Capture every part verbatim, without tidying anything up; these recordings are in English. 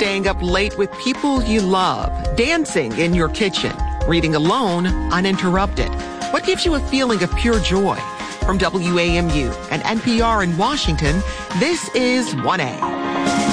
staying up late with people you love, dancing in your kitchen, reading alone uninterrupted. What gives you a feeling of pure joy? From W A M U and N P R in Washington, this is one A.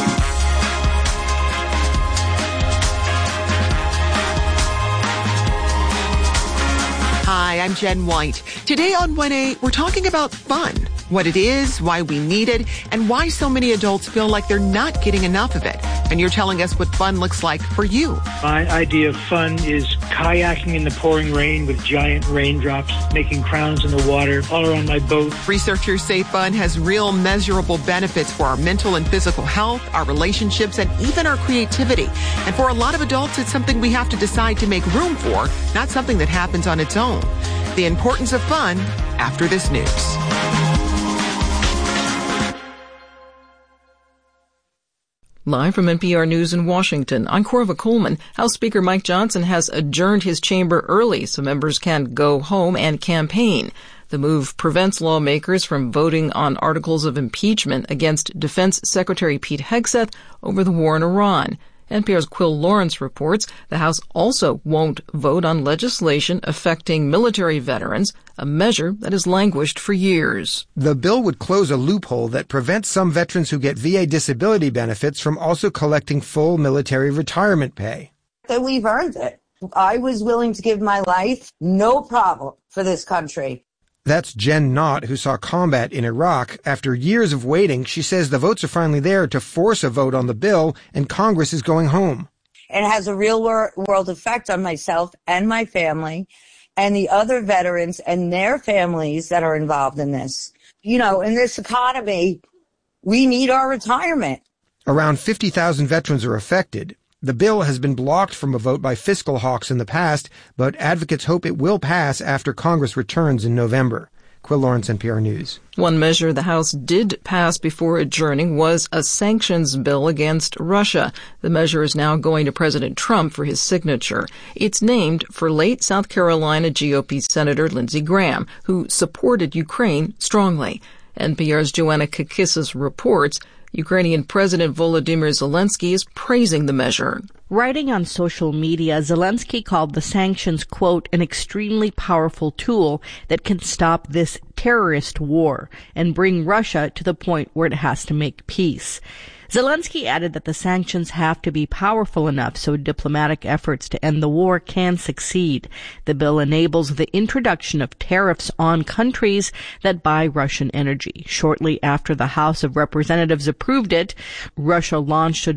Hi, I'm Jen White. Today on one A, we're talking about fun, what it is, why we need it, and why so many adults feel like they're not getting enough of it. And you're telling us what fun looks like for you. My idea of fun is kayaking in the pouring rain with giant raindrops, making crowns in the water all around my boat. Researchers say fun has real measurable benefits for our mental and physical health, our relationships, and even our creativity. And for a lot of adults, it's something we have to decide to make room for, not something that happens on its own. The importance of fun after this news. Live from N P R News in Washington, I'm Corva Coleman. House Speaker Mike Johnson has adjourned his chamber early so members can go home and campaign. The move prevents lawmakers from voting on articles of impeachment against Defense Secretary Pete Hegseth over the war in Iran. N P R's Quill Lawrence reports the House also won't vote on legislation affecting military veterans, a measure that has languished for years. The bill would close a loophole that prevents some veterans who get V A disability benefits from also collecting full military retirement pay. That we've earned it. I was willing to give my life, no problem, for this country. That's Jen Knott, who saw combat in Iraq. After years of waiting, she says the votes are finally there to force a vote on the bill, and Congress is going home. It has a real world effect on myself and my family and the other veterans and their families that are involved in this. You know, in this economy, we need our retirement. Around fifty thousand veterans are affected. The bill has been blocked from a vote by fiscal hawks in the past, but advocates hope it will pass after Congress returns in November. Quill Lawrence, N P R News. One measure the House did pass before adjourning was a sanctions bill against Russia. The measure is now going to President Trump for his signature. It's named for late South Carolina G O P Senator Lindsey Graham, who supported Ukraine strongly. N P R's Joanna Kakissis reports Ukrainian President Volodymyr Zelensky is praising the measure. Writing on social media, Zelensky called the sanctions, quote, an extremely powerful tool that can stop this terrorist war and bring Russia to the point where it has to make peace. Zelensky added that the sanctions have to be powerful enough so diplomatic efforts to end the war can succeed. The bill enables the introduction of tariffs on countries that buy Russian energy. Shortly after the House of Representatives approved it, Russia launched a